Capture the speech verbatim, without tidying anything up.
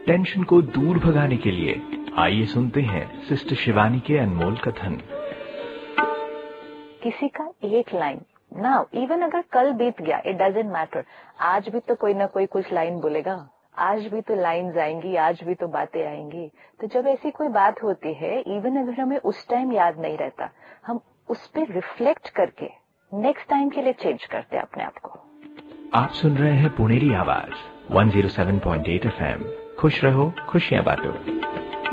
Tension को दूर भगाने के लिए आइए सुनते हैं सिस्टर शिवानी के अनमोल कथन। किसी का एक लाइन ना, इवन अगर कल बीत गया, इट डजेंट मैटर, आज भी तो कोई ना कोई कुछ लाइन बोलेगा, आज भी तो लाइन्स आएंगी, आज भी तो बातें आएंगी। तो जब ऐसी कोई बात होती है, इवन अगर हमें उस टाइम याद नहीं रहता, हम उस पर रिफ्लेक्ट करके नेक्स्ट टाइम के लिए चेंज करते हैं अपने आप को। आप सुन रहे हैं पुणेरी आवाज one zero seven point eight F M. खुश रहो, खुशियां बांटो।